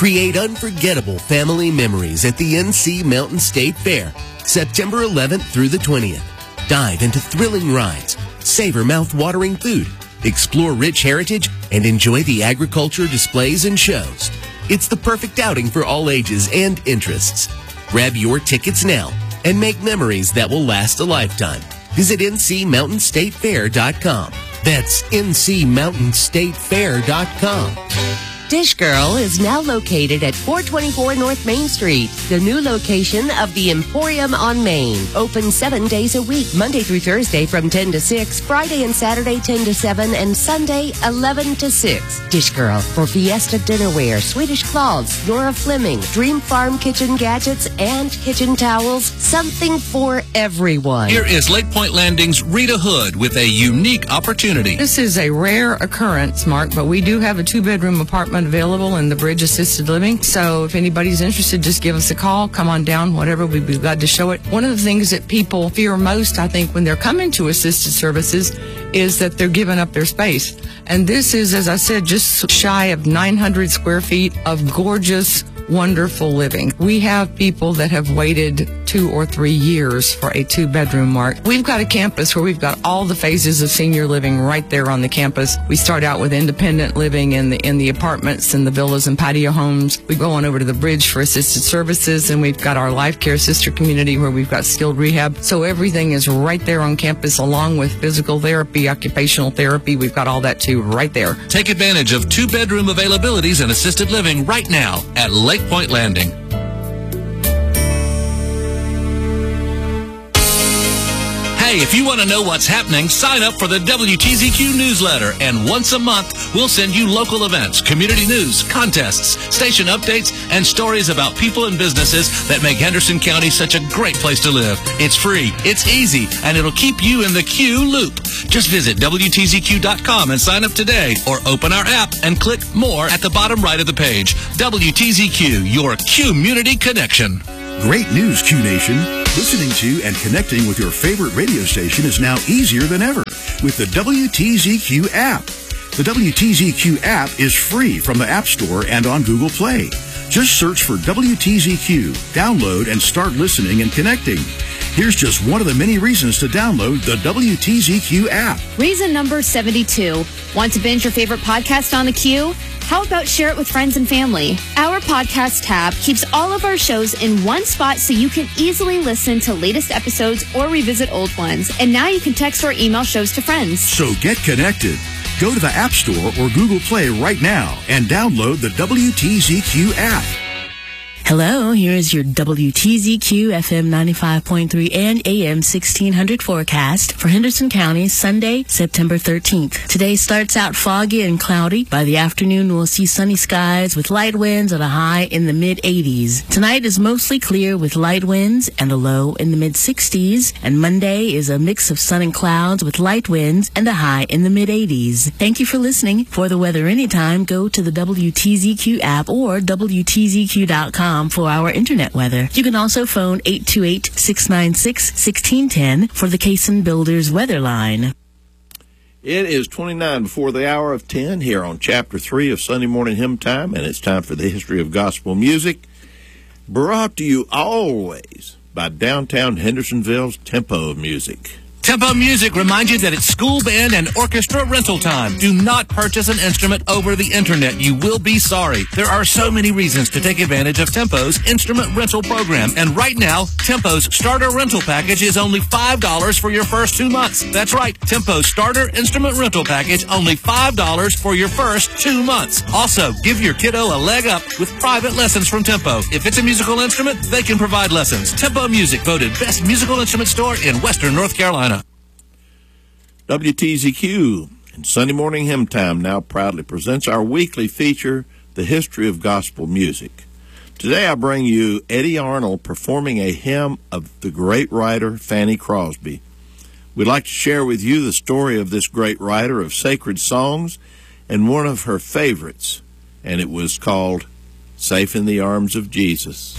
Create unforgettable family memories at the NC Mountain State Fair, September 11th through the 20th. Dive into thrilling rides, savor mouth-watering food, explore rich heritage, and enjoy the agriculture displays and shows. It's the perfect outing for all ages and interests. Grab your tickets now and make memories that will last a lifetime. Visit ncmountainstatefair.com. That's ncmountainstatefair.com. Dish Girl is now located at 424 North Main Street, the new location of the Emporium on Main. Open 7 days a week, Monday through Thursday from 10 to 6, Friday and Saturday 10 to 7, and Sunday 11 to 6. Dish Girl for Fiesta Dinnerware, Swedish Claws, Nora Fleming, Dream Farm kitchen gadgets, and kitchen towels. Something for everyone. Here is Lake Point Landing's Rita Hood with a unique opportunity. This is a rare occurrence, Mark, but we do have a 2-bedroom apartment available in the Bridge Assisted Living. So if anybody's interested, just give us a call. Come on down, whatever. We'd be glad to show it. One of the things that people fear most, I think, when they're coming to assisted services is that they're giving up their space. And this is, as I said, just shy of 900 square feet of gorgeous, wonderful living. We have people that have waited 2 or 3 years for a 2-bedroom, Mark. We've got a campus where we've got all the phases of senior living right there on the campus. We start out with independent living in the apartments and the villas and patio homes. We go on over to the Bridge for assisted services, and we've got our Life Care sister community where we've got skilled rehab. So everything is right there on campus, along with physical therapy, occupational therapy. We've got all that too right there. Take advantage of 2-bedroom availabilities and assisted living right now at Lake Point Landing. Hey, if you want to know what's happening, sign up for the WTZQ newsletter, and once a month, we'll send you local events, community news, contests, station updates, and stories about people and businesses that make Henderson County such a great place to live. It's free, it's easy, and it'll keep you in the Q loop. Just visit WTZQ.com and sign up today, or open our app and click More at the bottom right of the page. WTZQ, your community connection. Great news, Q Nation. Listening to and connecting with your favorite radio station is now easier than ever with the WTZQ app. The WTZQ app is free from the App Store and on Google Play. Just search for WTZQ, download, and start listening and connecting. Here's just one of the many reasons to download the WTZQ app. Reason number 72. Want to binge your favorite podcast on the Q? How about share it with friends and family? Our podcast tab keeps all of our shows in one spot so you can easily listen to latest episodes or revisit old ones. And now you can text or email shows to friends. So get connected. Go to the App Store or Google Play right now and download the WTZQ app. Hello, here is your WTZQ FM 95.3 and AM 1600 forecast for Henderson County, Sunday, September 13th. Today starts out foggy and cloudy. By the afternoon, we'll see sunny skies with light winds at a high in the mid-80s. Tonight is mostly clear with light winds and a low in the mid-60s. And Monday is a mix of sun and clouds with light winds and a high in the mid-80s. Thank you for listening. For the weather anytime, go to the WTZQ app or WTZQ.com for our internet weather. You can also phone 828-696-1610 for the Cason Builders weather line. It is 29 before the hour of 10 here on Chapter 3 of Sunday Morning Hymn Time, and it's time for the history of gospel music, brought to you always by downtown Hendersonville's Tempo Music. Tempo Music reminds you that it's school band and orchestra rental time. Do not purchase an instrument over the internet. You will be sorry. There are so many reasons to take advantage of Tempo's instrument rental program. And right now, Tempo's starter rental package is only $5 for your first 2 months. That's right. Tempo's starter instrument rental package, only $5 for your first 2 months. Also, give your kiddo a leg up with private lessons from Tempo. If it's a musical instrument, they can provide lessons. Tempo Music, voted best musical instrument store in Western North Carolina. WTZQ and Sunday Morning Hymn Time now proudly presents our weekly feature, The History of Gospel Music. Today I bring you Eddie Arnold performing a hymn of the great writer Fanny Crosby. We'd like to share with you the story of this great writer of sacred songs and one of her favorites, and it was called Safe in the Arms of Jesus.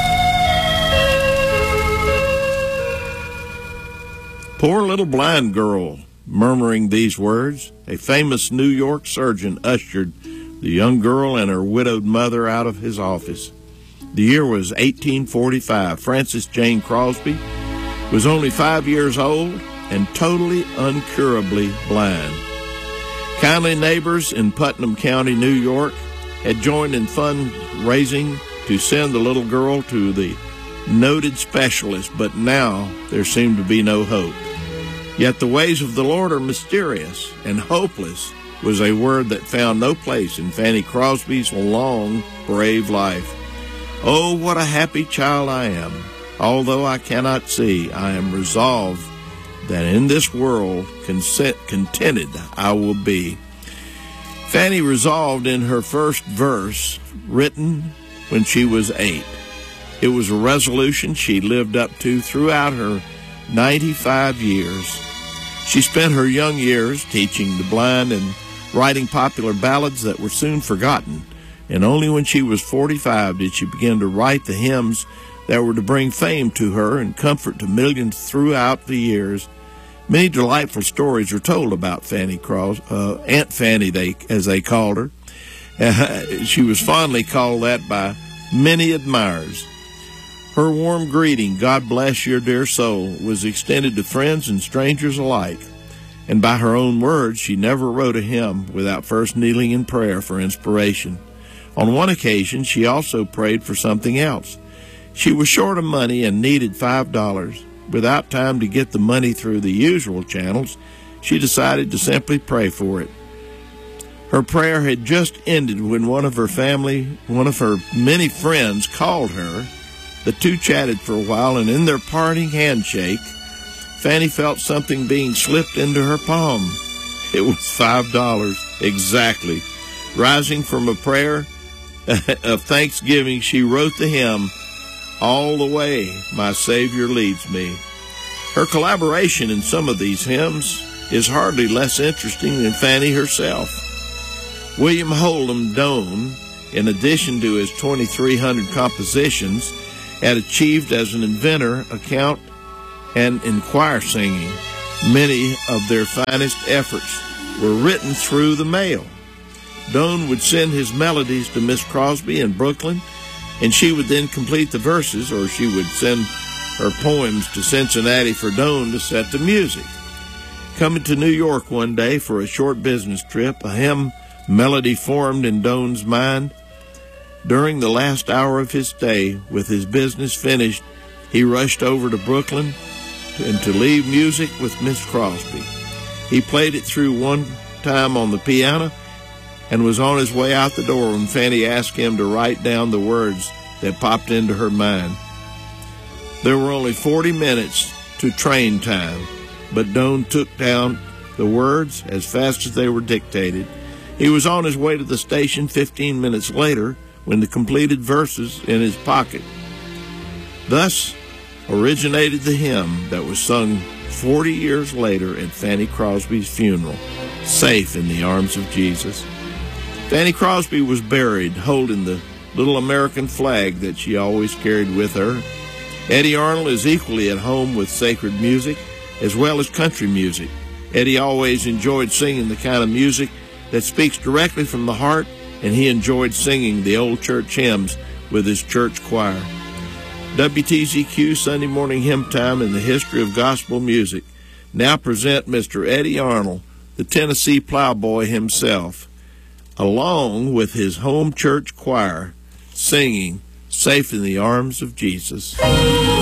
Poor little blind girl. Murmuring these words, a famous New York surgeon ushered the young girl and her widowed mother out of his office. The year was 1845. Frances Jane Crosby was only 5 years old and totally uncurably blind. Kindly neighbors in Putnam County, New York, had joined in fundraising to send the little girl to the noted specialist, but now there seemed to be no hope. Yet the ways of the Lord are mysterious, and hopeless was a word that found no place in Fanny Crosby's long, brave life. Oh, what a happy child I am. Although I cannot see, I am resolved that in this world contented I will be. Fanny resolved in her first verse, written when she was 8. It was a resolution she lived up to throughout her 95 years. She spent her young years teaching the blind and writing popular ballads that were soon forgotten, and only when she was 45 did she begin to write the hymns that were to bring fame to her and comfort to millions throughout the years. Many delightful stories are told about Fanny Aunt Fanny, as they called her. She was fondly called that by many admirers. Her warm greeting, "God bless your dear soul," was extended to friends and strangers alike. And by her own words, she never wrote a hymn without first kneeling in prayer for inspiration. On one occasion, she also prayed for something else. She was short of money and needed $5. Without time to get the money through the usual channels, she decided to simply pray for it. Her prayer had just ended when one of her many friends called her. The two chatted for a while, and in their parting handshake, Fanny felt something being slipped into her palm. It was $5, exactly. Rising from a prayer of thanksgiving, she wrote the hymn, "All the Way My Savior Leads Me." Her collaboration in some of these hymns is hardly less interesting than Fanny herself. William Holdham Doane, in addition to his 2,300 compositions, had achieved as an inventor, account, and in choir singing. Many of their finest efforts were written through the mail. Doane would send his melodies to Miss Crosby in Brooklyn, and she would then complete the verses, or she would send her poems to Cincinnati for Doane to set the music. Coming to New York one day for a short business trip, a hymn melody formed in Doane's mind. During the last hour of his stay, with his business finished, he rushed over to Brooklyn and to leave music with Miss Crosby. He played it through one time on the piano and was on his way out the door when Fanny asked him to write down the words that popped into her mind. There were only 40 minutes to train time, but Doane took down the words as fast as they were dictated. He was on his way to the station 15 minutes later when the completed verses in his pocket. Thus originated the hymn that was sung 40 years later at Fanny Crosby's funeral, "Safe in the Arms of Jesus." Fanny Crosby was buried holding the little American flag that she always carried with her. Eddie Arnold is equally at home with sacred music as well as country music. Eddie always enjoyed singing the kind of music that speaks directly from the heart, and he enjoyed singing the old church hymns with his church choir. WTZQ Sunday Morning Hymn Time in the History of Gospel Music now present Mr. Eddie Arnold, the Tennessee plowboy himself, along with his home church choir, singing "Safe in the Arms of Jesus."